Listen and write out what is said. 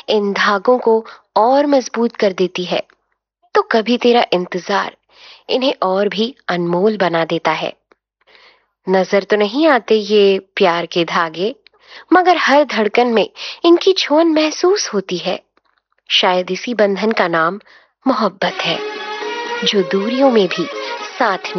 इन धागों को और मजबूत कर देती है, तो कभी तेरा इंतजार इन्हें और भी अनमोल बना देता है। नजर तो नहीं आते ये प्यार के धागे, मगर हर धड़कन में इनकी छुअन महसूस होती है। शायद इसी बंधन का नाम मोहब्बत है, जो दूरियों में भी साथ